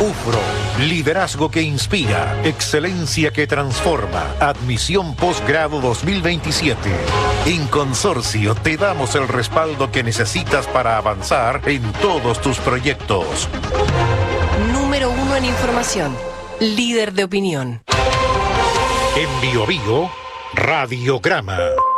UFRO, liderazgo que inspira, excelencia que transforma. Admisión posgrado 2027. En Consorcio te damos el respaldo que necesitas para avanzar en todos tus proyectos. Número 1 en información, líder de opinión. En Bio Bio, Radiograma.